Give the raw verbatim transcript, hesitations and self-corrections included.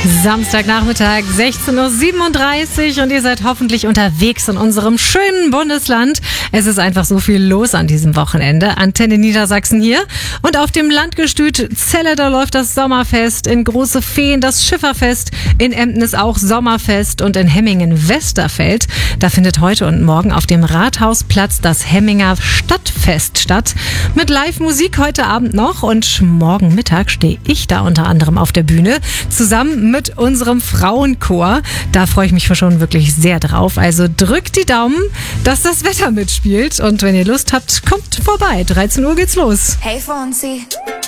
Samstagnachmittag, sechzehn Uhr siebenunddreißig und ihr seid hoffentlich unterwegs in unserem schönen Bundesland. Es ist einfach so viel los an diesem Wochenende. Antenne Niedersachsen hier und auf dem Landgestüt Celle, da läuft das Sommerfest, in Große Feen das Schifferfest, in Emden ist auch Sommerfest und in Hemmingen Westerfeld, da findet heute und morgen auf dem Rathausplatz das Hemminger Stadtfest statt. Mit Live-Musik heute Abend noch und morgen Mittag stehe ich da unter anderem auf der Bühne zusammen mit unserem Frauenchor. Da freue ich mich schon wirklich sehr drauf. Also drückt die Daumen, dass das Wetter mitspielt und wenn ihr Lust habt, kommt vorbei. dreizehn Uhr geht's los. Hey Fonzie.